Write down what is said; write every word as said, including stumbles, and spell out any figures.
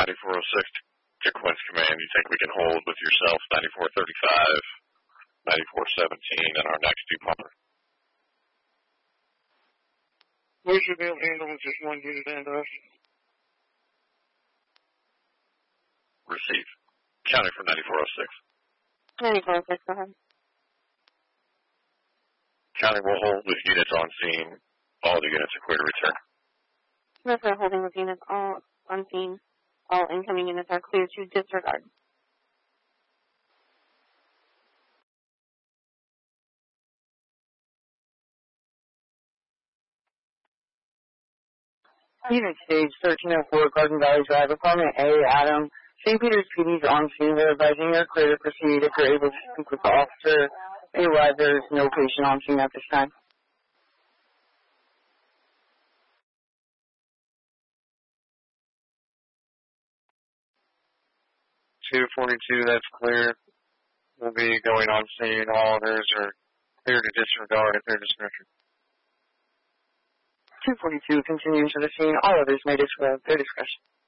ninety-four oh six to Quinn's command. You think we can hold with yourself, ninety-four thirty-five, ninety-four seventeen, and our next two pumper? We should be able to handle with just one unit and us. Receive. County for ninety-four oh six. ninety-four oh six, go ahead. County will hold with units on scene. All the units are clear to return. We're holding with units all on scene. All incoming units are clear to disregard. Unit stage thirteen oh four, Garden Valley Drive, Apartment A, Adam. Saint Peter's P D's on scene. They're advising you're clear to proceed. If you're able to speak with the officer, otherwise there is no patient on scene at this time. two forty-two, that's clear. We'll be going on scene. All others are clear to disregard at their discretion. two forty-two, continuing to the scene. All others may disregard at their discretion.